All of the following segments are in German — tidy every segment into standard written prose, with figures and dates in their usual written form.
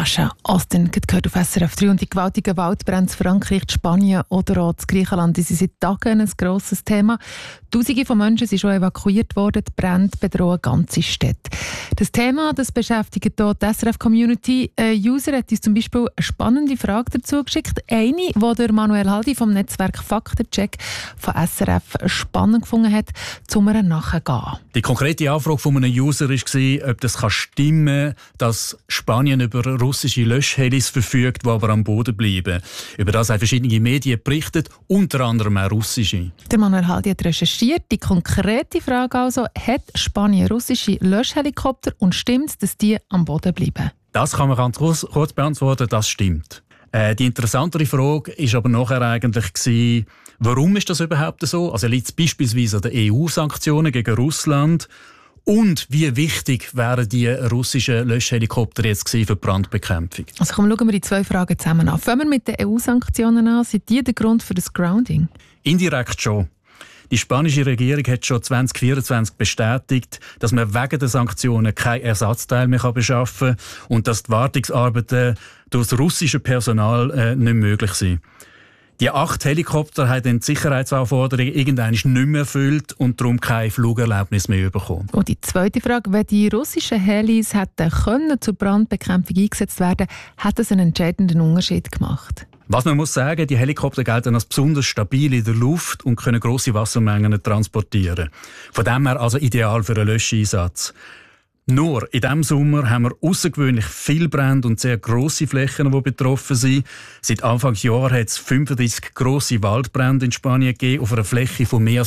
Sascha Austin gehört auf SRF 3 und die gewaltigen Waldbrände in Frankreich, Spanien oder auch in Griechenland sind seit Tagen ein grosses Thema. Tausende von Menschen sind schon evakuiert worden, die Brände bedrohen ganze Städte. Das Thema das beschäftigt hier die SRF-Community. Ein User hat uns zum Beispiel eine spannende Frage dazu geschickt. Eine, die der Manuel Haldi vom Netzwerk Faktencheck von SRF spannend gefunden hat, um ihr nachzugehen. Die konkrete Anfrage von einem User war, ob das stimmen kann, dass Spanien über russische Löschhelis verfügt, die aber am Boden bleiben. Über das haben verschiedene Medien berichtet, unter anderem auch russische. Der Manuel Haldi hat recherchiert. Die konkrete Frage also, hat Spanien russische Löschhelikopter und stimmt es, dass die am Boden bleiben? Das kann man ganz kurz beantworten, das stimmt. Die interessantere Frage war aber nachher eigentlich, warum ist das überhaupt so? Also liegt es beispielsweise an den EU-Sanktionen gegen Russland? Und wie wichtig wären die russischen Löschhelikopter jetzt für die Brandbekämpfung? Also komm, schauen wir die zwei Fragen zusammen an. Fangen wir mit den EU-Sanktionen an. Sind die der Grund für das Grounding? Indirekt schon. Die spanische Regierung hat schon 2024 bestätigt, dass man wegen der Sanktionen kein Ersatzteil mehr beschaffen kann und dass die Wartungsarbeiten durch das russische Personal nicht möglich sind. Die 8 Helikopter haben dann die Sicherheitsanforderungen irgendwann nicht mehr erfüllt und darum keine Flugerlaubnis mehr bekommen. Und die zweite Frage, wenn die russischen Helis hätten können zur Brandbekämpfung eingesetzt werden, hat es einen entscheidenden Unterschied gemacht. Was man muss sagen, die Helikopter gelten als besonders stabil in der Luft und können grosse Wassermengen transportieren. Von dem her also ideal für einen Löscheinsatz. Nur in diesem Sommer haben wir außergewöhnlich viele Brände und sehr grosse Flächen, die betroffen sind. Seit Anfang Jahr hat es 35 grosse Waldbrände in Spanien gegeben, auf einer Fläche von mehr als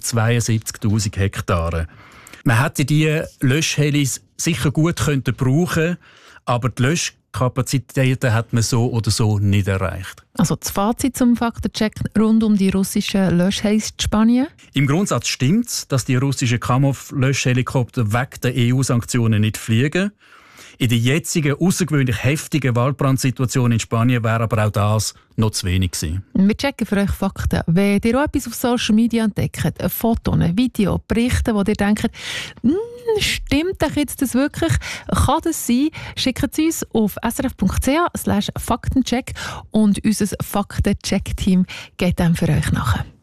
172'000 Hektaren. Man hätte die Löschhelis sicher gut brauchen, aber die Löschkapazitäten hat man so oder so nicht erreicht. Also das Fazit zum Faktencheck rund um die russischen Löschhelis in Spanien? Im Grundsatz stimmt es, dass die russischen Kamov-Löschhelikopter wegen der EU-Sanktionen nicht fliegen. In der jetzigen außergewöhnlich heftigen Waldbrandsituation in Spanien wäre aber auch das noch zu wenig gewesen. Wir checken für euch Fakten. Wenn ihr auch etwas auf Social Media entdeckt, ein Foto, ein Video, Berichte, wo ihr denkt, stimmt doch jetzt das wirklich? Kann das sein? Schickt es uns auf srf.ch/faktencheck und unser Faktencheck-Team geht dann für euch nachher.